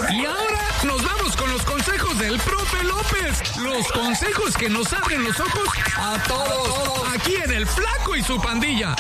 Y ahora nos vamos con los consejos del profe López. Los consejos que nos abren los ojos a todos. Aquí en El Flaco y su pandilla.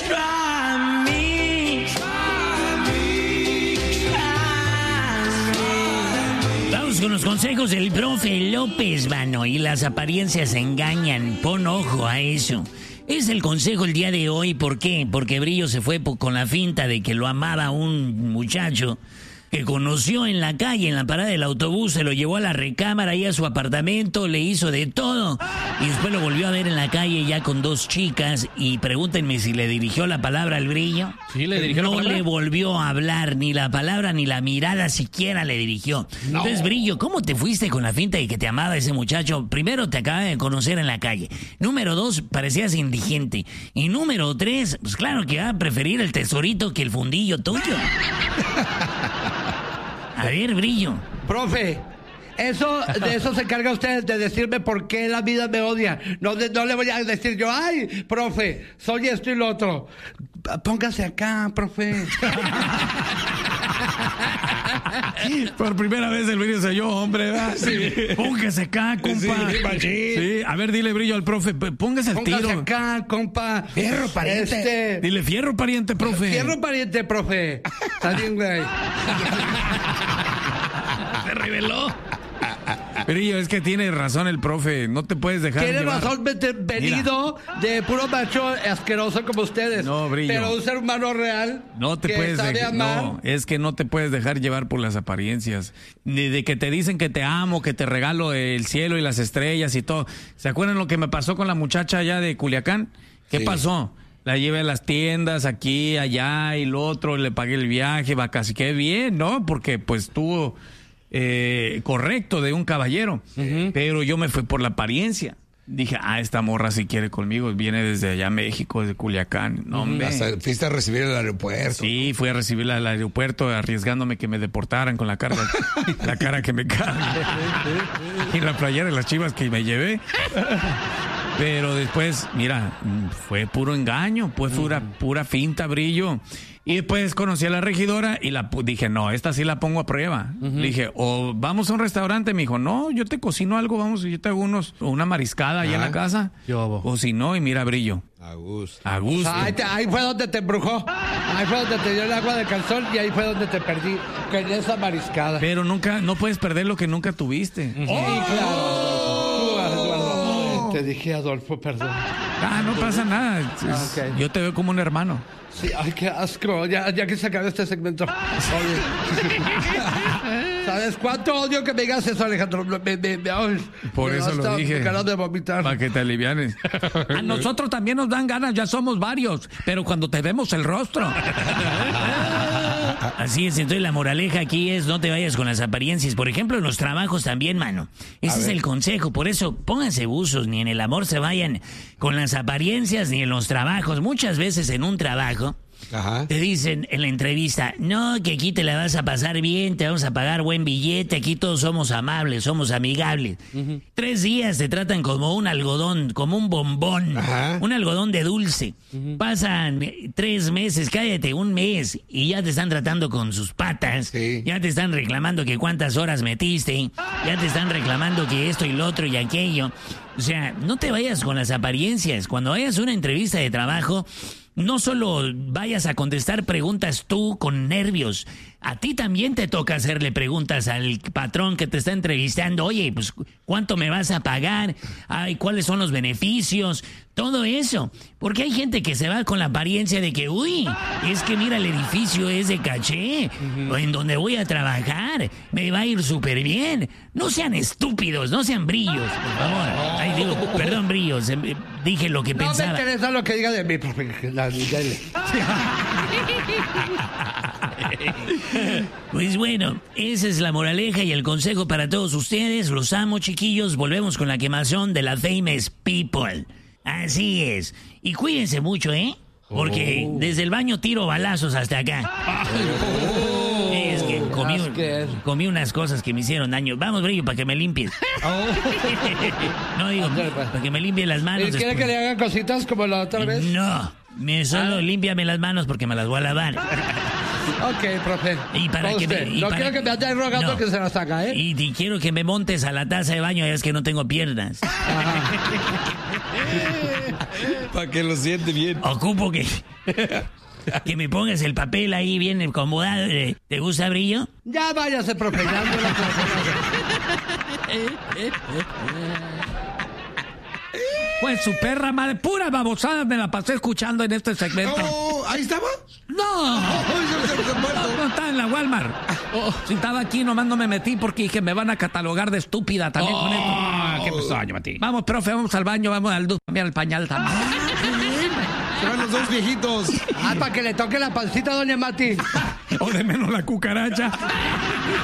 Vamos con los consejos del profe López, mano. Y las apariencias engañan. Pon ojo a eso. Es el consejo el día de hoy. ¿Por qué? Porque Brillo se fue con la finta de que lo amaba un muchacho que conoció en la calle, en la parada del autobús, se lo llevó a la recámara y a su apartamento, le hizo de todo. Y después lo volvió a ver en la calle ya con 2 chicas. Y pregúntenme si le dirigió la palabra al Brillo. ¿Sí le dirigió no la palabra? le volvió a hablar, ni la palabra ni la mirada siquiera le dirigió. No. Entonces, Brillo, ¿cómo te fuiste con la finta de que te amaba ese muchacho? Primero, te acaba de conocer en la calle. Número 2, parecías indigente. Y número 3, pues claro que va a preferir el tesorito que el fundillo tuyo. A ver, Brillo. Profe, de eso se encarga usted, de decirme por qué la vida me odia. No le voy a decir yo, ay, profe, soy esto y lo otro. Póngase acá, profe. Por primera vez el Brillo se yo, hombre, ¿verdad? Sí. Póngase acá, compa. Sí, a ver, dile, Brillo, al profe, póngase el tiro. Póngase acá, compa. Fierro, pariente. Dile, fierro, pariente, profe. Fierro, pariente, profe. Está bien, güey. Se reveló. Brillo, es que tiene razón el profe, no te puedes dejar Tiene llevar. razón, venido de puro macho asqueroso como ustedes. No, Brillo. Pero un ser humano real No te que puedes sabe amar. No, es que no te puedes dejar llevar por las apariencias. Ni de que te dicen que te amo, que te regalo el cielo y las estrellas y todo. ¿Se acuerdan lo que me pasó con la muchacha allá de Culiacán? ¿Qué pasó? La llevé a las tiendas, aquí, allá y lo otro, le pagué el viaje, casi que bien, ¿no? Porque pues estuvo correcto de un caballero. Pero yo me fui por la apariencia. Dije, esta morra si quiere conmigo, viene desde allá México, desde Culiacán. No, hombre. Hasta fuiste a recibir el aeropuerto. Sí, fui a recibirla al aeropuerto arriesgándome que me deportaran con la cara que me carga. Y la playera de las Chivas que me llevé. Pero después, mira, fue puro engaño, pues pura finta, Brillo. Y después conocí a la regidora y dije, no, esta sí la pongo a prueba. Le dije, o vamos a un restaurante. Me dijo, no, yo te cocino algo, vamos, yo te hago una mariscada allá en la casa. O si no, y mira, Brillo. A gusto. Ahí fue donde te embrujó. Ahí fue donde te dio el agua de calzón y ahí fue donde te perdí. Con esa mariscada. Pero no puedes perder lo que nunca tuviste. Sí, claro. Te dije, Adolfo, perdón. No pasa nada. Okay. Yo te veo como un hermano. Sí, ay, qué asco. Ya que se acabó este segmento. Oye. ¿Sabes cuánto odio que me digas eso, Alejandro? Por eso lo dije. Ganas de vomitar. Para que te alivianes. A nosotros también nos dan ganas, ya somos varios. Pero cuando te vemos el rostro. Así es, entonces la moraleja aquí es no te vayas con las apariencias. Por ejemplo, en los trabajos también, mano. Ese es el consejo. Por eso, pónganse buzos. Ni en el amor se vayan con las apariencias, ni en los trabajos. Muchas veces en un trabajo te dicen en la entrevista, no, que aquí te la vas a pasar bien, te vamos a pagar buen billete, aquí todos somos amables, somos amigables. 3 días te tratan como un algodón, como un bombón, un algodón de dulce. Pasan 3 meses, cállate, 1 mes, y ya te están tratando con sus patas, ya te están reclamando que cuántas horas metiste, ya te están reclamando que esto y lo otro y aquello. O sea, no te vayas con las apariencias. Cuando vayas a una entrevista de trabajo, no solo vayas a contestar preguntas tú con nervios. A ti también te toca hacerle preguntas al patrón que te está entrevistando. Oye, pues, ¿cuánto me vas a pagar? Ay, ¿cuáles son los beneficios? Todo eso. Porque hay gente que se va con la apariencia de que, uy, es que mira, el edificio es de caché, en donde voy a trabajar, me va a ir súper bien. No sean estúpidos, no sean Brillos, por favor. Ay, digo, perdón, Brillos, dije lo que pensaba. No me interesa lo que diga de mí, profe. Pues bueno, esa es la moraleja y el consejo para todos ustedes. Los amo, chiquillos. Volvemos con la quemazón de la Famous People. Así es. Y cuídense mucho, ¿eh? Porque desde el baño tiro balazos hasta acá. Es que comí unas cosas que me hicieron daño. Vamos, Brillo, para que me limpies. No digo, para que me limpie las manos. ¿Y quiere que le hagan cositas como la otra vez? No, solo límpiame las manos porque me las voy a lavar. Ok, profe. Y para que Usted. me- y no para quiero que me andes rogando No. que se la saca, ¿eh? Y quiero que me montes a la taza de baño, es que no tengo piernas. Para que lo siente bien. Ocupo que me pongas el papel ahí bien acomodado. ¿Te gusta brillo? Ya váyase, profe. Ya no la Pues su perra madre, pura babosada me la pasé escuchando en este segmento. Oh, ¿ahí estaba? No, no está en la Walmart. Si estaba aquí, nomás no me metí porque dije, me van a catalogar de estúpida también con esto. ¿Qué pasó, Mati? Vamos, profe, vamos al baño, vamos al cambiar el pañal también. Se van los dos viejitos. Ah, para que le toque la pancita a doña Mati. O de menos la cucaracha.